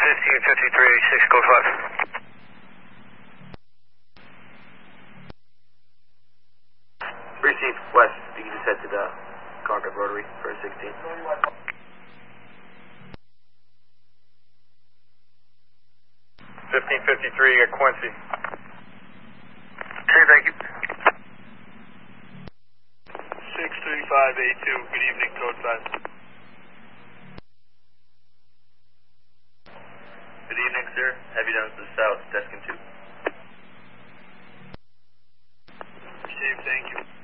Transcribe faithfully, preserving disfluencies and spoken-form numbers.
fifteen fifty-three, six code five. Receive, West. You can just head to the Concord Rotary for a sixteen. fifteen fifty-three at Quincy. Okay, thank you. six three five eight two, good evening, code five. Good evening, sir. Have you down to the south, Deskin two. Received, thank you.